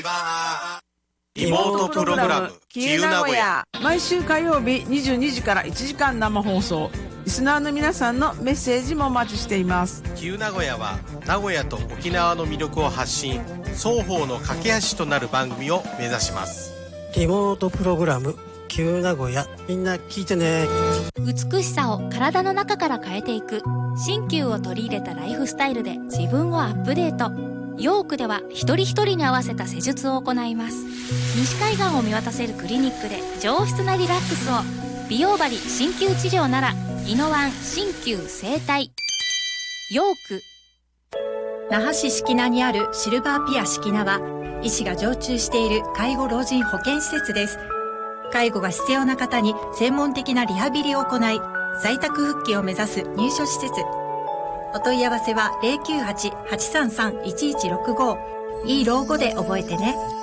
リモートプログラムキユ名古屋、 毎週火曜日22時から1時間生放送。リスナーの皆さんのメッセージもお待ちしています。 キユ名古屋は名古屋と沖縄の魅力を発信、双方の架け橋となる番組を目指します。 リモートプログラムキユ名古屋、みんな聞いてね。 美しさを体の中から変えていく新旧を取り入れたライフスタイルで自分をアップデート。ヨークでは一人一人に合わせた施術を行います。西海岸を見渡せるクリニックで上質なリラックスを。美容針鍼灸治療ならイノワン鍼灸整体。ヨーク。 那覇市敷名にあるシルバーピア敷名は医師が常駐している介護老人保健施設です。介護が必要な方に専門的なリハビリを行い、在宅復帰を目指す入所施設。お問い合わせは 098-833-1165。いい老後で覚えてね。